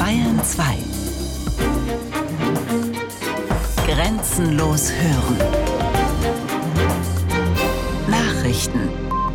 Bayern 2. Grenzenlos hören. Nachrichten.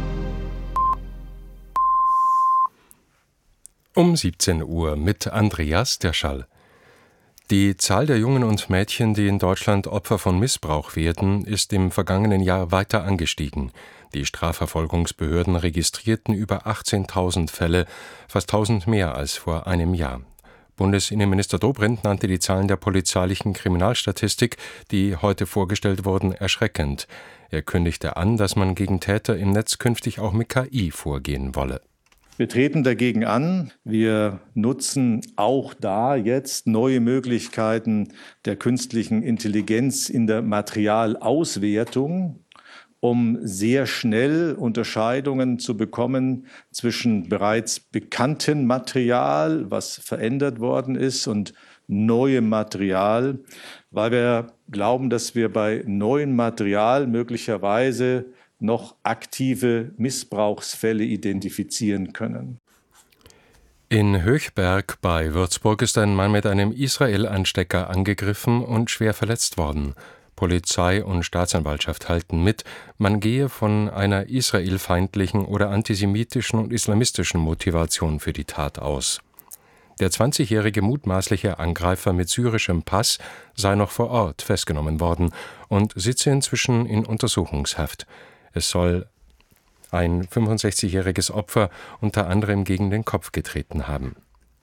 Um 17 Uhr mit Andreas Derschall. Die Zahl der Jungen und Mädchen, die in Deutschland Opfer von Missbrauch werden, ist im vergangenen Jahr weiter angestiegen. Die Strafverfolgungsbehörden registrierten über 18.000 Fälle, fast 1.000 mehr als vor einem Jahr. Bundesinnenminister Dobrindt nannte die Zahlen der polizeilichen Kriminalstatistik, die heute vorgestellt wurden, erschreckend. Er kündigte an, dass man gegen Täter im Netz künftig auch mit KI vorgehen wolle. Wir treten dagegen an. Wir nutzen auch da jetzt neue Möglichkeiten der künstlichen Intelligenz in der Materialauswertung, um sehr schnell Unterscheidungen zu bekommen zwischen bereits bekanntem Material, was verändert worden ist, und neuem Material, weil wir glauben, dass wir bei neuem Material möglicherweise noch aktive Missbrauchsfälle identifizieren können. In Höchberg bei Würzburg ist ein Mann mit einem Israel-Anstecker angegriffen und schwer verletzt worden. Polizei und Staatsanwaltschaft halten mit, man gehe von einer israelfeindlichen oder antisemitischen und islamistischen Motivation für die Tat aus. Der 20-jährige mutmaßliche Angreifer mit syrischem Pass sei noch vor Ort festgenommen worden und sitze inzwischen in Untersuchungshaft. Es soll ein 65-jähriges Opfer unter anderem gegen den Kopf getreten haben.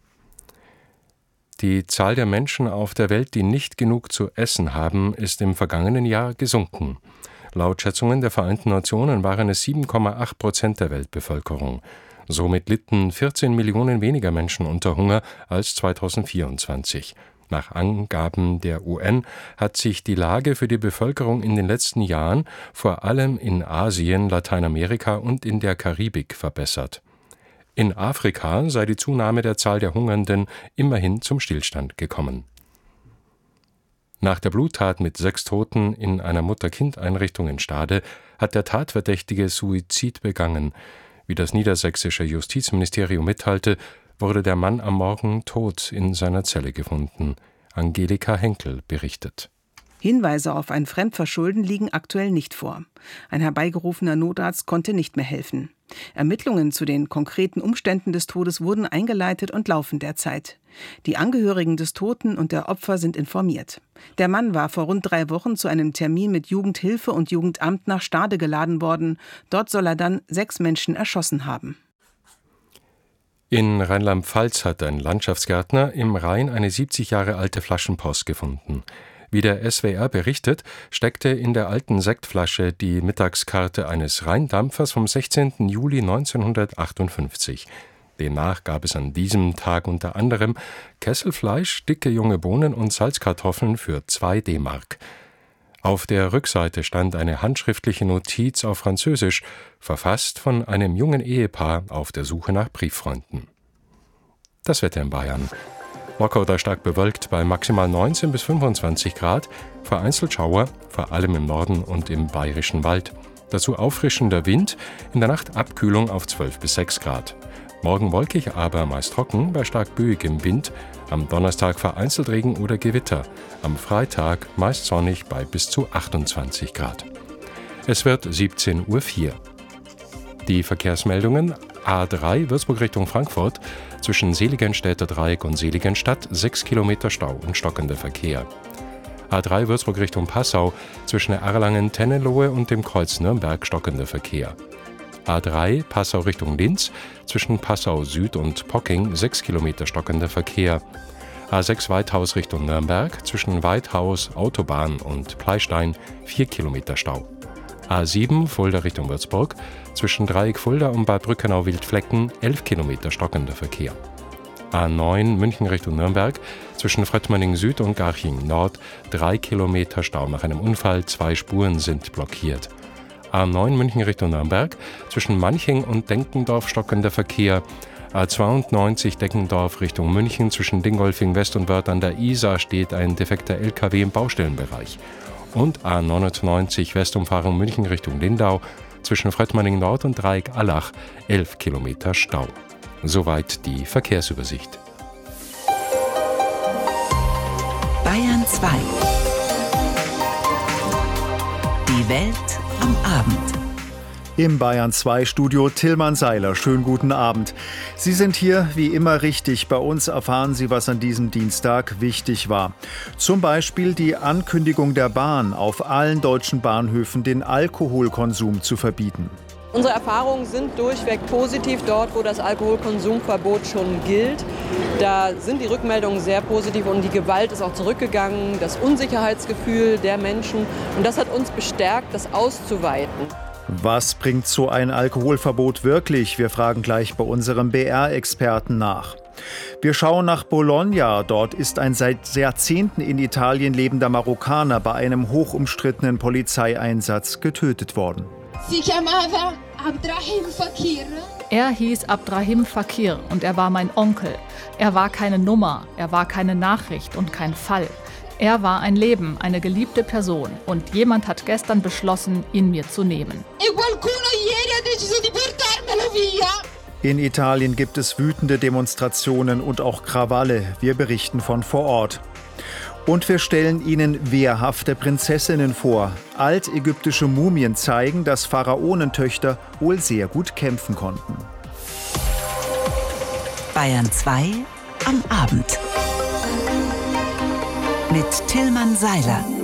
Die Zahl der Menschen auf der Welt, die nicht genug zu essen haben, ist im vergangenen Jahr gesunken. Laut Schätzungen der Vereinten Nationen waren es 7,8% der Weltbevölkerung. Somit litten 14 Millionen weniger Menschen unter Hunger als 2024. Nach Angaben der UN hat sich die Lage für die Bevölkerung in den letzten Jahren vor allem in Asien, Lateinamerika und in der Karibik verbessert. In Afrika sei die Zunahme der Zahl der Hungernden immerhin zum Stillstand gekommen. Nach der Bluttat mit 6 Toten in einer Mutter-Kind-Einrichtung in Stade hat der Tatverdächtige Suizid begangen. Wie das niedersächsische Justizministerium mitteilte, wurde der Mann am Morgen tot in seiner Zelle gefunden. Angelika Henkel berichtet. Hinweise auf ein Fremdverschulden liegen aktuell nicht vor. Ein herbeigerufener Notarzt konnte nicht mehr helfen. Ermittlungen zu den konkreten Umständen des Todes wurden eingeleitet und laufen derzeit. Die Angehörigen des Toten und der Opfer sind informiert. Der Mann war vor rund 3 Wochen zu einem Termin mit Jugendhilfe und Jugendamt nach Stade geladen worden. Dort soll er dann 6 Menschen erschossen haben. In Rheinland-Pfalz hat ein Landschaftsgärtner im Rhein eine 70 Jahre alte Flaschenpost gefunden. Wie der SWR berichtet, steckte in der alten Sektflasche die Mittagskarte eines Rheindampfers vom 16. Juli 1958. Demnach gab es an diesem Tag unter anderem Kesselfleisch, dicke junge Bohnen und Salzkartoffeln für 2 D-Mark. Auf der Rückseite stand eine handschriftliche Notiz auf Französisch, verfasst von einem jungen Ehepaar auf der Suche nach Brieffreunden. Das Wetter in Bayern. Locker oder stark bewölkt bei maximal 19 bis 25 Grad, vereinzelt Schauer, vor allem im Norden und im Bayerischen Wald. Dazu auffrischender Wind, in der Nacht Abkühlung auf 12 bis 6 Grad. Morgen wolkig, aber meist trocken, bei stark böigem Wind. Am Donnerstag vereinzelt Regen oder Gewitter. Am Freitag meist sonnig bei bis zu 28 Grad. Es wird 17:04 Uhr. Die Verkehrsmeldungen: A3 Würzburg Richtung Frankfurt, zwischen Seligenstädter Dreieck und Seligenstadt 6 Kilometer Stau und stockender Verkehr. A3 Würzburg Richtung Passau, zwischen Erlangen-Tennelohe und dem Kreuz Nürnberg stockender Verkehr. A3 Passau Richtung Linz, zwischen Passau Süd und Pocking 6 Kilometer stockender Verkehr. A6 Weithaus Richtung Nürnberg, zwischen Weithaus, Autobahn und Pleistein 4 Kilometer Stau. A7 Fulda Richtung Würzburg, zwischen Dreieck Fulda und Bad Brückenau-Wildflecken 11 Kilometer stockender Verkehr. A9 München Richtung Nürnberg, zwischen Fröttmanning Süd und Garching Nord 3 Kilometer Stau nach einem Unfall, 2 Spuren sind blockiert. A9 München Richtung Nürnberg, zwischen Manching und Denkendorf stockender Verkehr. A92 Deckendorf Richtung München, zwischen Dingolfing West und Wörth an der Isar steht ein defekter LKW im Baustellenbereich. Und A99 Westumfahrung München Richtung Lindau, zwischen Fröttmanning Nord und Dreieck-Allach 11 Kilometer Stau. Soweit die Verkehrsübersicht. Bayern 2. Die Welt am Abend. Im Bayern 2 Studio Tilman Seiler. Schönen guten Abend. Sie sind hier wie immer richtig. Bei uns erfahren Sie, was an diesem Dienstag wichtig war. Zum Beispiel die Ankündigung der Bahn, auf allen deutschen Bahnhöfen den Alkoholkonsum zu verbieten. Unsere Erfahrungen sind durchweg positiv dort, wo das Alkoholkonsumverbot schon gilt. Da sind die Rückmeldungen sehr positiv und die Gewalt ist auch zurückgegangen, das Unsicherheitsgefühl der Menschen. Und das hat uns bestärkt, das auszuweiten. Was bringt so ein Alkoholverbot wirklich? Wir fragen gleich bei unserem BR-Experten nach. Wir schauen nach Bologna. Dort ist ein seit Jahrzehnten in Italien lebender Marokkaner bei einem hochumstrittenen Polizeieinsatz getötet worden. Er hieß Abdrahim Fakir und er war mein Onkel. Er war keine Nummer, er war keine Nachricht und kein Fall. Er war ein Leben, eine geliebte Person und jemand hat gestern beschlossen, ihn mir zu nehmen. In Italien gibt es wütende Demonstrationen und auch Krawalle. Wir berichten von vor Ort. Und wir stellen Ihnen wehrhafte Prinzessinnen vor. Altägyptische Mumien zeigen, dass Pharaonentöchter wohl sehr gut kämpfen konnten. Bayern 2 am Abend. Mit Tilman Seiler.